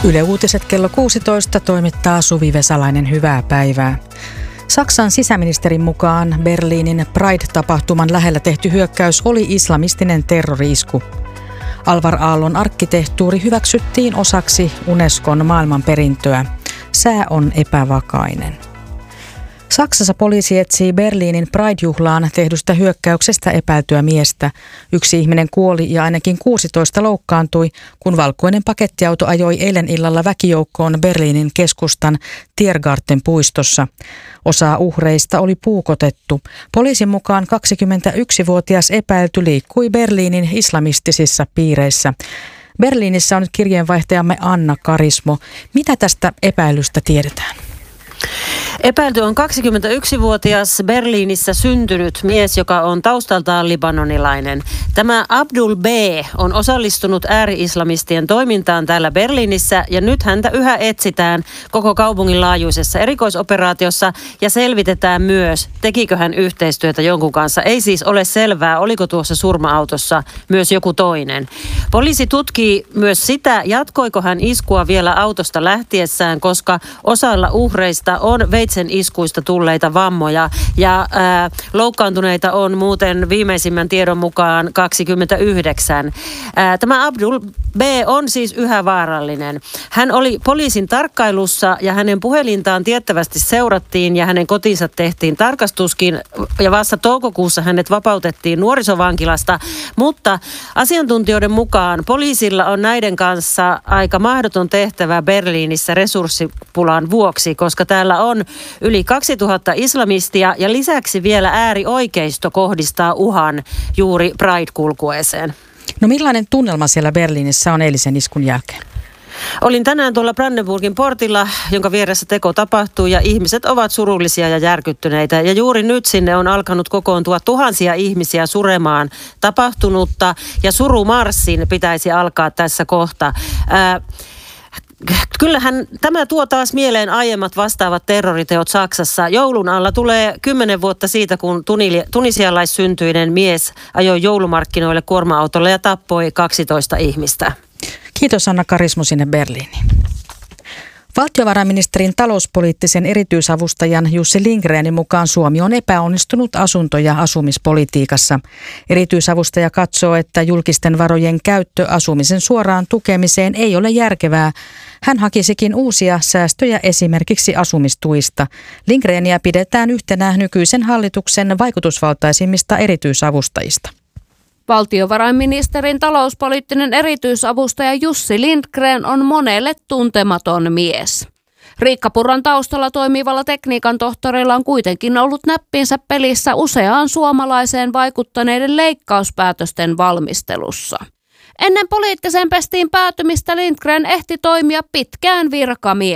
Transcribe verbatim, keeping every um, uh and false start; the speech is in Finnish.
Yle Uutiset kello kuusitoista toimittaa Suvi Vesalainen. Hyvää päivää. Saksan sisäministerin mukaan Berliinin Pride-tapahtuman lähellä tehty hyökkäys oli islamistinen terrori-isku. Alvar Aallon arkkitehtuuri hyväksyttiin osaksi Unescon maailmanperintöä. Sää on epävakainen. Saksassa poliisi etsii Berliinin Pride-juhlaan tehdystä hyökkäyksestä epäiltyä miestä. Yksi ihminen kuoli ja ainakin kuusitoista loukkaantui, kun valkoinen pakettiauto ajoi eilen illalla väkijoukkoon Berliinin keskustan Tiergarten puistossa. Osa uhreista oli puukotettu. Poliisin mukaan kaksikymmentäyksivuotias epäilty liikkui Berliinin islamistisissa piireissä. Berliinissä on nyt kirjeenvaihtajamme Anna Karismo. Mitä tästä epäilystä tiedetään? Epäilty on kaksikymmentäyksivuotias Berliinissä syntynyt mies, joka on taustaltaan libanonilainen. Tämä Abdul B. on osallistunut ääri-islamistien toimintaan täällä Berliinissä ja nyt häntä yhä etsitään koko kaupungin laajuisessa erikoisoperaatiossa ja selvitetään myös, tekikö hän yhteistyötä jonkun kanssa. Ei siis ole selvää, oliko tuossa surma-autossa myös joku toinen. Poliisi tutkii myös sitä, jatkoiko hän iskua vielä autosta lähtiessään, koska osalla uhreista on veitsen iskuista tulleita vammoja ja ää, loukkaantuneita on muuten viimeisimmän tiedon mukaan kaksikymmentäyhdeksän. Ää, tämä Abdul B. on siis yhä vaarallinen. Hän oli poliisin tarkkailussa ja hänen puhelintaan tiettävästi seurattiin ja hänen kotinsa tehtiin tarkastuskin ja vasta toukokuussa hänet vapautettiin nuorisovankilasta, mutta asiantuntijoiden mukaan poliisilla on näiden kanssa aika mahdoton tehtävä Berliinissä resurssipulan vuoksi, koska täällä on yli kaksituhatta islamistia ja lisäksi vielä äärioikeisto kohdistaa uhan juuri Pride-kulkueeseen. No millainen tunnelma siellä Berliinissä on eilisen iskun jälkeen? Olin tänään tuolla Brandenburgin portilla, jonka vieressä teko tapahtui ja ihmiset ovat surullisia ja järkyttyneitä. Ja juuri nyt sinne on alkanut kokoontua tuhansia ihmisiä suremaan tapahtunutta ja surumarssin pitäisi alkaa tässä kohta. Ää, Kyllähän tämä tuo taas mieleen aiemmat vastaavat terroriteot Saksassa. Joulun alla tulee kymmenen vuotta siitä, kun tunisialaissyntyinen mies ajoi joulumarkkinoille kuorma-autolla ja tappoi kaksitoista ihmistä. Kiitos Anna Karismo sinne Berliiniin. Valtiovarainministerin talouspoliittisen erityisavustajan Jussi Lindgrenin mukaan Suomi on epäonnistunut asunto- ja asumispolitiikassa. Erityisavustaja katsoo, että julkisten varojen käyttö asumisen suoraan tukemiseen ei ole järkevää. Hän hakisikin uusia säästöjä esimerkiksi asumistuista. Lindgreniä pidetään yhtenä nykyisen hallituksen vaikutusvaltaisimmista erityisavustajista. Valtiovarainministerin talouspoliittinen erityisavustaja Jussi Lindgren on monelle tuntematon mies. Riikka Purran taustalla toimivalla tekniikan tohtorilla on kuitenkin ollut näppinsä pelissä useaan suomalaiseen vaikuttaneiden leikkauspäätösten valmistelussa. Ennen poliittiseen pestiin päätymistä Lindgren ehti toimia pitkään virkamiehen.